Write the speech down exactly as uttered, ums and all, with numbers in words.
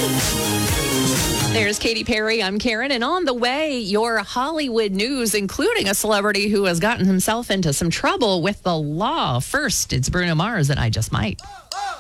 There's Katy Perry. I'm Karen. And on the way, your Hollywood news, including a celebrity who has gotten himself into some trouble with the law. First, it's Bruno Mars and I Just Might.